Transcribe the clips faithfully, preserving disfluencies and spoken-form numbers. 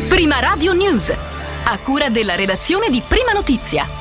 Prima Radio News, a cura della redazione di Prima Notizia.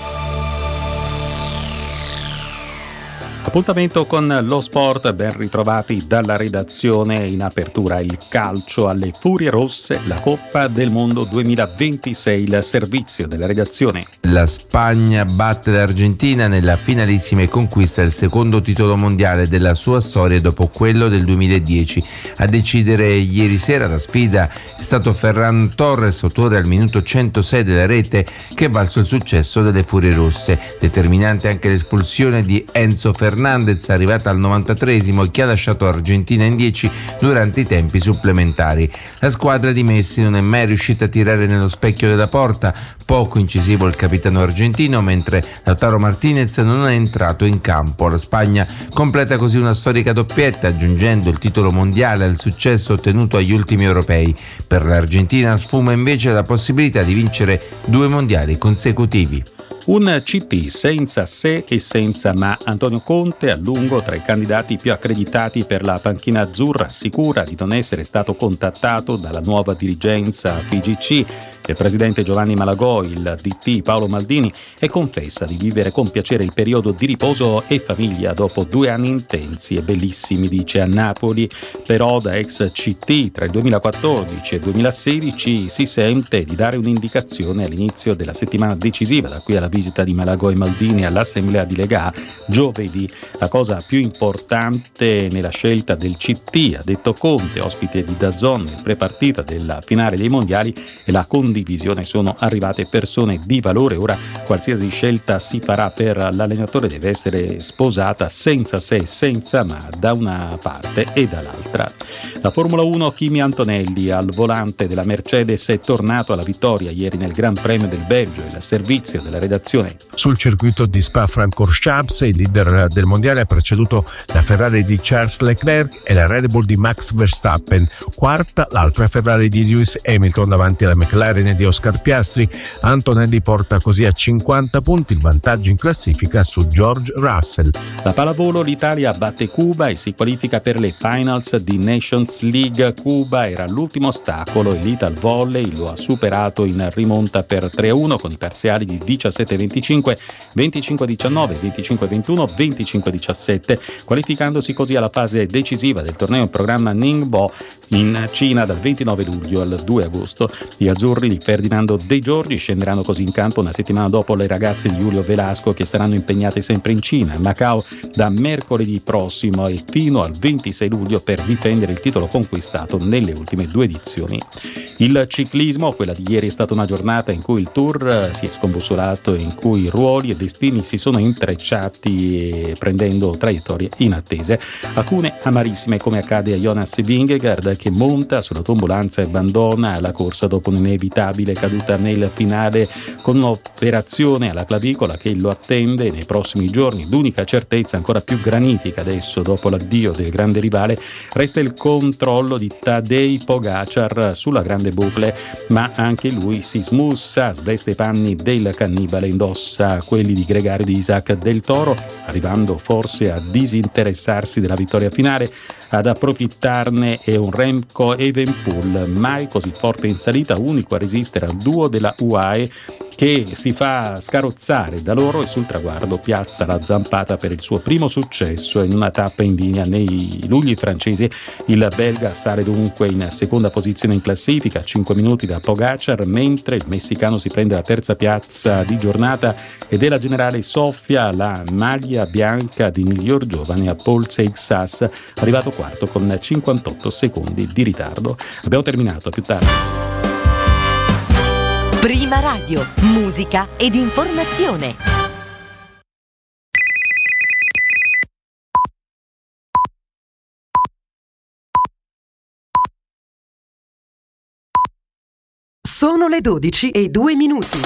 Appuntamento con lo sport, ben ritrovati dalla redazione. In apertura il calcio alle Furie Rosse, la Coppa del Mondo duemilaventisei, il servizio della redazione. La Spagna batte l'Argentina nella finalissima e conquista il secondo titolo mondiale della sua storia dopo quello del duemiladieci. A decidere ieri sera la sfida è stato Ferran Torres, autore al minuto centosei della rete che ha valso il successo delle Furie Rosse. Determinante anche l'espulsione di Enzo Fernandez, arrivata al novantatreesimo e che ha lasciato Argentina in dieci durante i tempi supplementari. La squadra di Messi non è mai riuscita a tirare nello specchio della porta, poco incisivo il capitano argentino, mentre Lautaro Martinez non è entrato in campo. La Spagna completa così una storica doppietta, aggiungendo il titolo mondiale al successo ottenuto agli ultimi europei. Per l'Argentina sfuma invece la possibilità di vincere due mondiali consecutivi. Un C T senza se e senza ma. Antonio Conte, a lungo tra i candidati più accreditati per la panchina azzurra, assicura di non essere stato contattato dalla nuova dirigenza P G C del presidente Giovanni Malagò, il D T Paolo Maldini, e confessa di vivere con piacere il periodo di riposo e famiglia dopo due anni intensi e bellissimi, dice. A Napoli però da ex C T tra il duemilaquattordici e duemilasedici si sente di dare un'indicazione all'inizio della settimana decisiva, da qui alla visita di Malagò e Maldini all'assemblea di Lega giovedì. La cosa più importante nella scelta del C T, ha detto Conte, ospite di D A Z N nel prepartita della finale dei mondiali, e la condivisione. Sono arrivate persone di valore. Ora qualsiasi scelta si farà per l'allenatore deve essere sposata senza se e senza ma, da una parte e dall'altra. La Formula uno, Kimi Antonelli al volante della Mercedes è tornato alla vittoria ieri nel Gran Premio del Belgio. Il servizio della redazione. Sul circuito di Spa-Francorchamps il leader del mondiale ha preceduto la Ferrari di Charles Leclerc e la Red Bull di Max Verstappen. Quarta l'altra Ferrari di Lewis Hamilton davanti alla McLaren di Oscar Piastri. Antonelli porta così a cinquanta punti il vantaggio in classifica su George Russell. La pallavolo, l'Italia batte Cuba e si qualifica per le finals di Nations League. Cuba era l'ultimo ostacolo e l'Ital Volley lo ha superato in rimonta per tre a uno con i parziali di diciassette venticinque, venticinque diciannove, venticinque ventuno, venticinque diciassette, qualificandosi così alla fase decisiva del torneo in programma Ningbo in Cina dal ventinove luglio al due agosto. Gli azzurri di Ferdinando De Giorgi scenderanno così in campo una settimana dopo le ragazze di Julio Velasco, che saranno impegnate sempre in Cina, a Macao, da mercoledì prossimo e fino al ventisei luglio per difendere il titolo conquistato nelle ultime due edizioni. Il ciclismo, quella di ieri è stata una giornata in cui il Tour si è scombussolato e in cui ruoli e destini si sono intrecciati prendendo traiettorie inattese, alcune amarissime, come accade a Jonas Vingegaard, che monta sulla tombolanza e abbandona la corsa dopo un'inevitabile caduta nel finale con un'operazione alla clavicola che lo attende nei prossimi giorni. L'unica certezza ancora più granitica adesso, dopo l'addio del grande rivale, resta il controllo di Tadej Pogacar sulla grande boucle, ma anche lui si smussa, sveste i panni del cannibale, indossa quelli di gregario di Isaac del Toro, arrivando forse a disinteressarsi della vittoria finale. Ad approfittarne è un Remco Evenepoel, mai così forte in salita, unico a resistere al duo della U A E, che si fa scarozzare da loro e sul traguardo piazza la zampata per il suo primo successo in una tappa in linea nei lugli francesi. Il belga sale dunque in seconda posizione in classifica, a cinque minuti da Pogacar, mentre il messicano si prende la terza piazza di giornata ed è la generale Sofia la maglia bianca di miglior giovane a Paul Seixas, arrivato quarto con cinquantotto secondi di ritardo. Abbiamo terminato, a più tardi. Prima Radio, musica ed informazione. Sono le dodici e due minuti.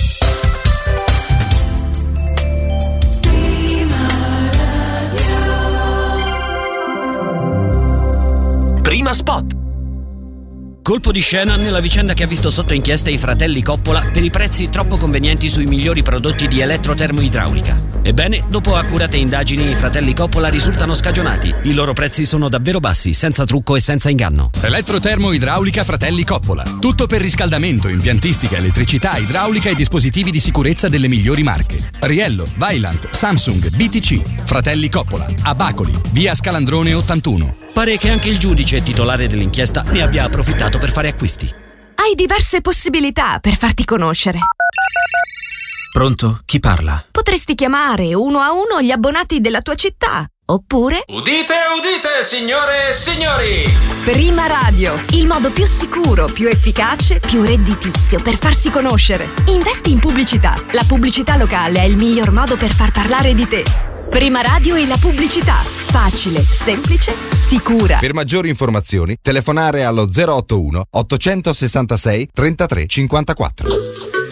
Prima Spot. Colpo di scena nella vicenda che ha visto sotto inchiesta i fratelli Coppola per i prezzi troppo convenienti sui migliori prodotti di elettrotermoidraulica. Ebbene, dopo accurate indagini, i fratelli Coppola risultano scagionati. I loro prezzi sono davvero bassi, senza trucco e senza inganno. Elettrotermo-idraulica Fratelli Coppola. Tutto per riscaldamento, impiantistica, elettricità, idraulica e dispositivi di sicurezza delle migliori marche. Riello, Vaillant, Samsung, B T C. Fratelli Coppola, a Bacoli, via Scalandrone ottantuno. Pare che anche il giudice titolare dell'inchiesta ne abbia approfittato per fare acquisti. Hai diverse possibilità per farti conoscere. Pronto? Chi parla? Potresti chiamare uno a uno gli abbonati della tua città. Oppure... Udite, udite, signore e signori! Prima Radio, il modo più sicuro, più efficace, più redditizio per farsi conoscere. Investi in pubblicità. La pubblicità locale è il miglior modo per far parlare di te. Prima Radio e la pubblicità. Facile, semplice, sicura. Per maggiori informazioni, telefonare allo zero otto uno ottocentosessantasei trentatré cinquantaquattro.